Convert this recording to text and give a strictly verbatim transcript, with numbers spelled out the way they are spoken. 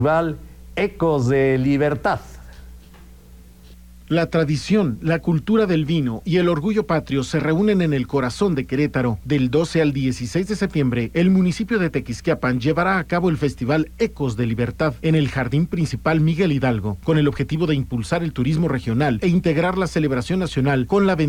Festival Ecos de Libertad. La tradición, la cultura del vino y el orgullo patrio se reúnen en el corazón de Querétaro. Del doce al dieciséis de septiembre, el municipio de Tequisquiapan llevará a cabo el Festival Ecos de Libertad en el Jardín Principal Miguel Hidalgo, con el objetivo de impulsar el turismo regional e integrar la celebración nacional con la